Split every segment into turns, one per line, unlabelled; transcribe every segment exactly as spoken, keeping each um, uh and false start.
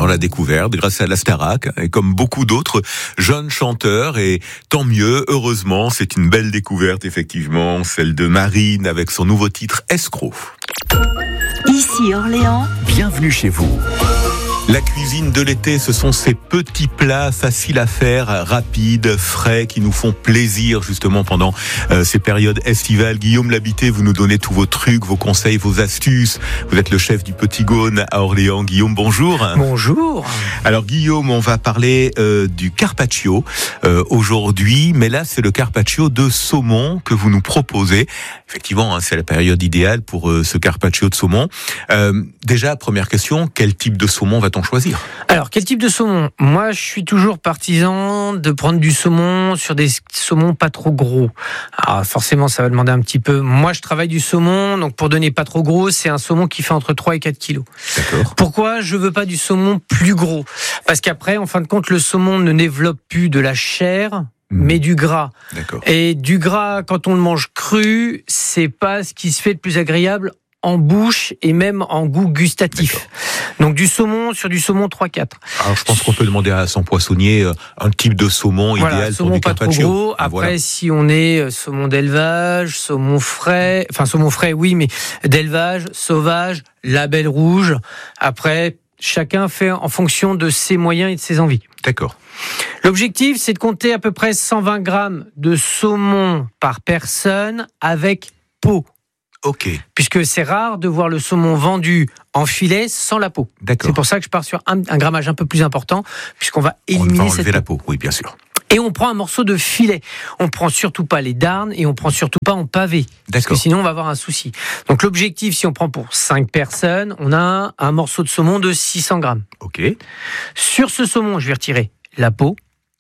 la découverte grâce à la Starac et comme beaucoup d'autres jeunes chanteurs. Et tant mieux, heureusement, c'est une belle découverte effectivement, celle de Marine avec son nouveau titre Escroc.
Ici Orléans,
bienvenue chez vous.
La cuisine de l'été, ce sont ces petits plats faciles à faire, rapides, frais, qui nous font plaisir justement pendant euh, ces périodes estivales. Guillaume Labité, vous nous donnez tous vos trucs, vos conseils, vos astuces. Vous êtes le chef du Petit Gaune à Orléans. Guillaume, bonjour.
Bonjour.
Alors Guillaume, on va parler euh, du carpaccio euh, aujourd'hui, mais là c'est le carpaccio de saumon que vous nous proposez. Effectivement, hein, c'est la période idéale pour euh, ce carpaccio de saumon. Euh, déjà, première question, quel type de saumon va-t-on choisir?
Alors, quel type de saumon? Moi, je suis toujours partisan de prendre du saumon sur des saumons pas trop gros. Alors, forcément, ça va demander un petit peu. Moi, je travaille du saumon, donc pour donner pas trop gros, c'est un saumon qui fait entre trois et quatre kilos.
D'accord.
Pourquoi je veux pas du saumon plus gros? Parce qu'après, en fin de compte, le saumon ne développe plus de la chair, mais du gras.
D'accord.
Et du gras, quand on le mange cru, c'est pas ce qui se fait de plus agréable en bouche et même en goût gustatif.
D'accord.
Donc du saumon sur du saumon trois quatre.
Alors je pense qu'on peut demander à son poissonnier euh, un type de saumon
Voilà,
idéal
saumon
pour du
pas trop
carpaccio.
gros.
Ah,
Après,
voilà.
si on est euh, saumon d'élevage, saumon frais, enfin saumon frais, oui, mais d'élevage, sauvage, label rouge. Après, chacun fait en fonction de ses moyens et de ses envies.
D'accord.
L'objectif, c'est de compter à peu près cent vingt grammes de saumon par personne avec peau.
Ok.
Puisque c'est rare de voir le saumon vendu en filet sans la peau.
D'accord.
C'est pour ça que je pars sur un, un grammage un peu plus important, puisqu'on va
On
éliminer
va enlever
cette
la
peau.
peau, oui, bien sûr.
Et on prend un morceau de filet. On prend surtout pas les darnes et on prend surtout pas en pavé. Parce que
D'accord.
sinon, on va avoir un souci. Donc l'objectif, si on prend pour cinq personnes, on a un, un morceau de saumon de six cents grammes.
Ok.
Sur ce saumon, je vais retirer la peau.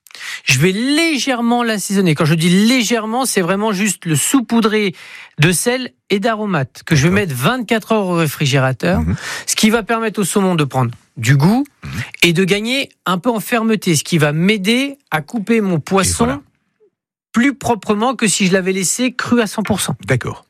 Je vais légèrement l'assaisonner. Quand je dis légèrement, c'est vraiment juste le saupoudrer de sel et d'aromates que je vais mettre vingt-quatre heures au réfrigérateur,
Mmh.
ce qui va permettre au saumon de prendre du goût mmh. et de gagner un peu en fermeté, ce qui va m'aider à couper mon poisson
voilà.
plus proprement que si je l'avais laissé cru à cent pour cent.
D'accord.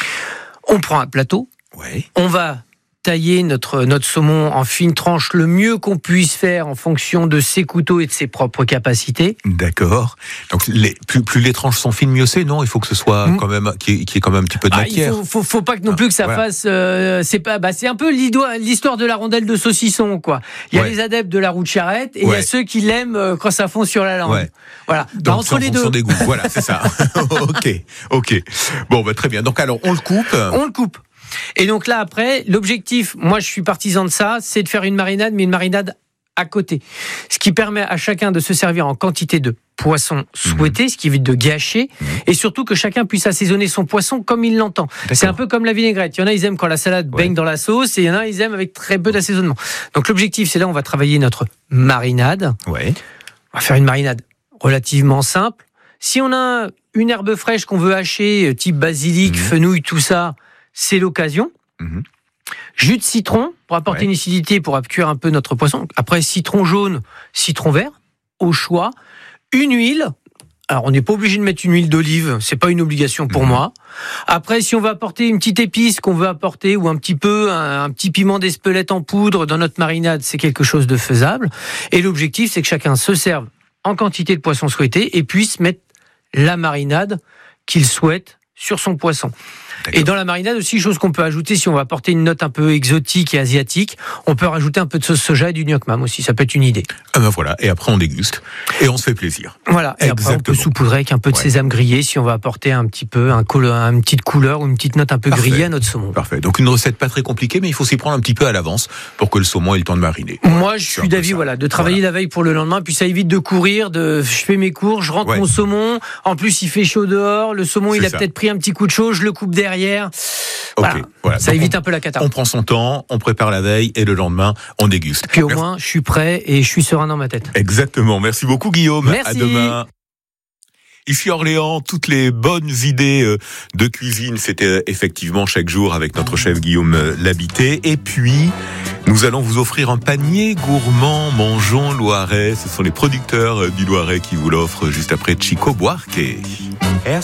On prend un plateau,
Ouais.
on va tailler notre, notre saumon en fines tranches le mieux qu'on puisse faire en fonction de ses couteaux et de ses propres capacités.
D'accord. Donc les, plus, plus les tranches sont fines, mieux c'est, non? Il faut que ce soit
Mmh.
quand même qu'il y ait quand même un petit peu de
Ah,
matière.
il faut, faut, faut pas que non plus que ça
voilà.
fasse. Euh, c'est pas. Bah, c'est un peu l'histoire de la rondelle de saucisson, quoi. Il y a
Ouais.
les adeptes de la roue de charrette et il
Ouais.
y a ceux qui l'aiment euh, quand ça fond sur la langue.
Ouais.
Voilà. Bah,
Donc,
entre
c'est en
les
fonction
deux,
des goûts. Voilà, c'est ça. ok, ok. Bon, bah, très bien. Donc alors, on le coupe.
on le coupe. Et donc là, après, l'objectif, moi je suis partisan de ça, c'est de faire une marinade, mais une marinade à côté. Ce qui permet à chacun de se servir en quantité de poisson souhaité, mmh. ce qui évite de gâcher, mmh. et surtout que chacun puisse assaisonner son poisson comme il l'entend. D'accord. C'est un peu comme la vinaigrette. Il y en a, ils aiment quand la salade ouais. baigne dans la sauce, et il y en a, ils aiment avec très peu d'assaisonnement. Donc l'objectif, c'est là, on va travailler notre marinade.
Ouais.
On va faire une marinade relativement simple. Si on a une herbe fraîche qu'on veut hacher, type basilic, mmh. fenouil, tout ça, c'est l'occasion. Mmh. Jus de citron pour apporter ouais. une acidité, pour cuire un peu notre poisson. Après, citron jaune, citron vert, au choix. Une huile. Alors, on n'est pas obligé de mettre une huile d'olive, c'est pas une obligation pour mmh. moi. Après, si on veut apporter une petite épice qu'on veut apporter, ou un petit peu, un, un petit piment d'Espelette en poudre dans notre marinade, c'est quelque chose de faisable. Et l'objectif, c'est que chacun se serve en quantité de poisson souhaité et puisse mettre la marinade qu'il souhaite sur son poisson. D'accord. Et dans la marinade aussi, chose qu'on peut ajouter si on va apporter une note un peu exotique et asiatique, on peut rajouter un peu de sauce soja et du gnoc mam aussi, ça peut être une idée.
Ah ben voilà, et après on déguste et on se fait plaisir.
Voilà, et Exactement. Après on peut saupoudrer avec un peu de ouais. sésame grillé si on va apporter un petit peu un couleur, une petite couleur ou une petite note un peu Parfait. grillée à notre saumon.
Parfait. Donc une recette pas très compliquée, mais il faut s'y prendre un petit peu à l'avance pour que le saumon ait le temps de mariner.
Moi, je suis d'avis, voilà, de travailler voilà. la veille pour le lendemain, puis ça évite de courir, de je fais mes cours, je rentre ouais. mon saumon. En plus, il fait chaud dehors, le saumon, C'est il a ça. peut-être pris un petit coup de chaud, je le coupe derrière. Voilà. Okay, voilà. Ça Donc évite
on,
un peu la cata.
On prend son temps, on prépare la veille et le lendemain, on déguste.
Puis au Merci. moins, je suis prêt et je suis serein dans ma tête.
Exactement. Merci beaucoup, Guillaume.
Merci.
À demain. Ici Orléans, toutes les bonnes idées de cuisine, c'était effectivement chaque jour avec notre chef Guillaume Labité. Et puis, nous allons vous offrir un panier gourmand Mangeons Loiret. Ce sont les producteurs du Loiret qui vous l'offrent juste après Chico Buarque.